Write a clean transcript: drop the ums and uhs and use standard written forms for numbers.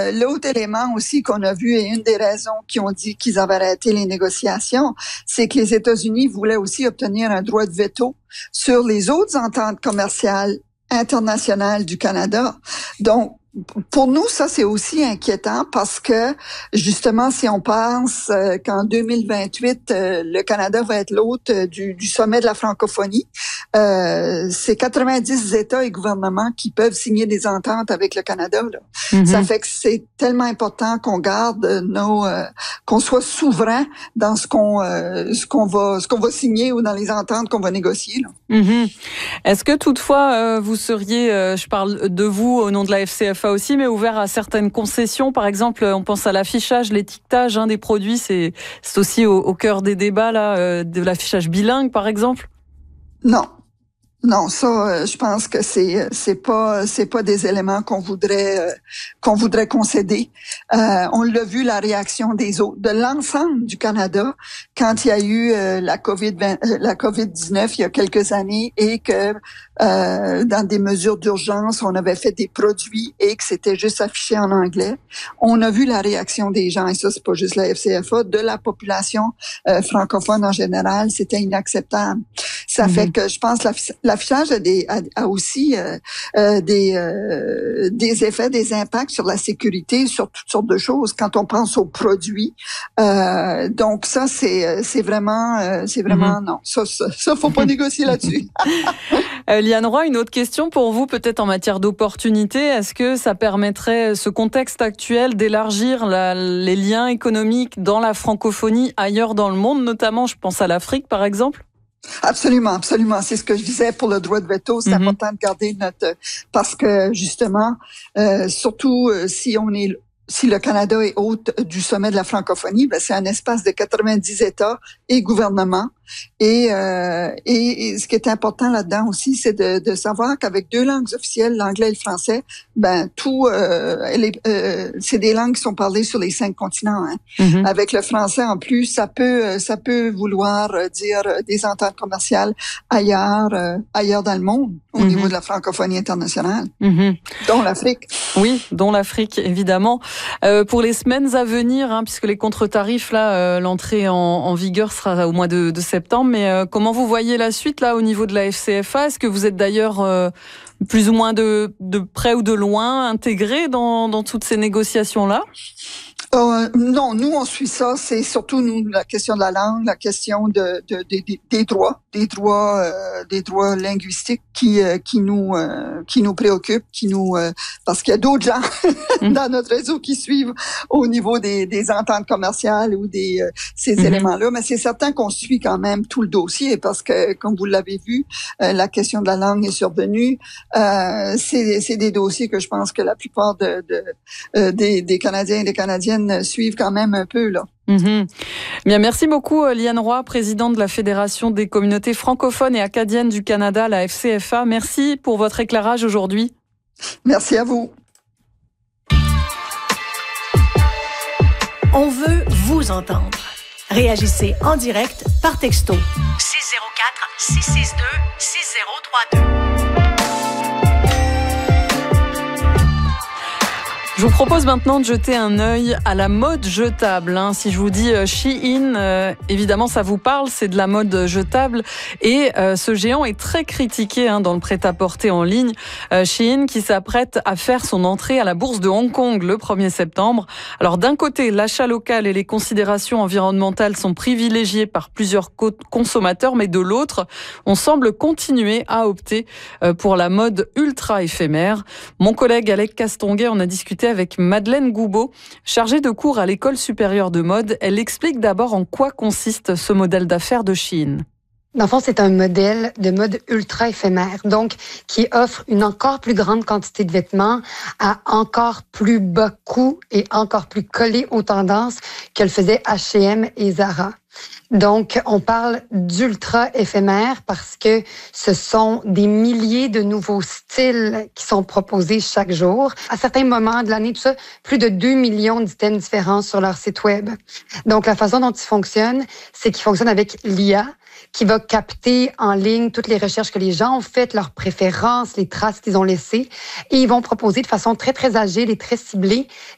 l'autre élément aussi qu'on a vu et une des raisons qui ont dit qu'ils avaient arrêté les négociations, c'est que les États-Unis voulaient aussi obtenir un droit de veto sur les autres ententes commerciales internationales du Canada. Donc, pour nous, ça, c'est aussi inquiétant parce que, justement, si on pense qu'en 2028, le Canada va être l'hôte du sommet de la francophonie, c'est 90 États et gouvernements qui peuvent signer des ententes avec le Canada, là. Mm-hmm. Ça fait que c'est tellement important qu'on garde qu'on soit souverain dans ce qu'on va signer ou dans les ententes qu'on va négocier, là. Mm-hmm. Est-ce que toutefois, vous seriez, je parle de vous au nom de la FCFA aussi, mais ouvert à certaines concessions? Par exemple, on pense à l'affichage, l'étiquetage des produits, c'est aussi au cœur des débats là, de l'affichage bilingue, par exemple. Non, ça, je pense que c'est pas des éléments qu'on voudrait concéder. On l'a vu, la réaction des autres, de l'ensemble du Canada quand il y a eu la COVID-19 il y a quelques années et que dans des mesures d'urgence, on avait fait des produits et que c'était juste affiché en anglais. On a vu la réaction des gens, et ça, c'est pas juste la FCFA, de la population francophone en général, c'était inacceptable. Ça fait que je pense l'affichage a aussi des effets, des impacts sur la sécurité, sur toutes sortes de choses quand on pense aux produits. Donc ça, c'est vraiment non. Ça faut pas négocier là-dessus. Liane Roy, une autre question pour vous, peut-être en matière d'opportunité. Est-ce que ça permettrait, ce contexte actuel, d'élargir les liens économiques dans la francophonie ailleurs dans le monde, notamment, je pense à l'Afrique, par exemple? Absolument. C'est ce que je disais pour le droit de veto. C'est important de garder parce que justement, surtout si le Canada est hôte du sommet de la francophonie, ben c'est un espace de 90 États et gouvernements. Et ce qui est important là-dedans aussi, c'est de savoir qu'avec deux langues officielles, l'anglais et le français, ben c'est des langues qui sont parlées sur les 5 continents. Avec le français en plus, ça peut vouloir dire des ententes commerciales ailleurs dans le monde au niveau de la francophonie internationale, dont l'Afrique. Oui, dont l'Afrique évidemment. Pour les semaines à venir, puisque les contre-tarifs là, l'entrée en vigueur sera au mois de septembre, mais comment vous voyez la suite là au niveau de la FCFA? Est-ce que vous êtes d'ailleurs plus ou moins de près ou de loin intégré dans toutes ces négociations-là? Non, nous on suit ça. C'est surtout nous la question de la langue, la question des droits linguistiques qui nous préoccupent, parce qu'il y a d'autres gens dans notre réseau qui suivent au niveau des ententes commerciales ou ces éléments-là. Mais c'est certain qu'on suit quand même tout le dossier parce que, comme vous l'avez vu, la question de la langue est survenue. C'est des dossiers que je pense que la plupart des Canadiens et des Canadiennes suivent quand même un peu, là. Bien, merci beaucoup Liane Roy, présidente de la Fédération des communautés francophones et acadiennes du Canada, la FCFA. Merci pour votre éclairage aujourd'hui. Merci à vous. On veut vous entendre. Réagissez en direct par texto. 604-662-6032. Je vous propose maintenant de jeter un œil à la mode jetable. Si je vous dis Shein, évidemment ça vous parle, c'est de la mode jetable. Et ce géant est très critiqué dans le prêt-à-porter en ligne. Shein qui s'apprête à faire son entrée à la bourse de Hong Kong le 1er septembre. Alors d'un côté, l'achat local et les considérations environnementales sont privilégiées par plusieurs consommateurs, mais de l'autre, on semble continuer à opter pour la mode ultra éphémère. Mon collègue Alec Castonguay en a discuté avec Madeleine Goubeau, chargée de cours à l'École supérieure de mode. Elle explique d'abord en quoi consiste ce modèle d'affaires de Shein. Dans le fond, c'est un modèle de mode ultra éphémère, donc qui offre une encore plus grande quantité de vêtements à encore plus bas coût et encore plus collé aux tendances que le faisaient H&M et Zara. Donc, on parle d'ultra éphémère parce que ce sont des milliers de nouveaux styles qui sont proposés chaque jour. À certains moments de l'année, tout ça, plus de 2 millions d'items différents sur leur site web. Donc, la façon dont ils fonctionnent, c'est qu'ils fonctionnent avec l'IA, qui va capter en ligne toutes les recherches que les gens ont faites, leurs préférences, les traces qu'ils ont laissées. Et ils vont proposer de façon très, très agile et très ciblée